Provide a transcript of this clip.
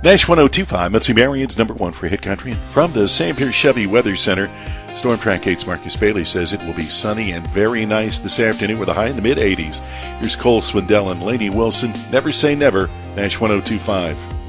Nash 1025, Muncie Marion's number one for hit country. And from the Sam Pierce Chevy Weather Center, Storm Track 8's Marcus Bailey says it will be sunny and very nice this afternoon with a high in the mid-80s. Here's Cole Swindell and Lainey Wilson. Never say never. Nash 1025.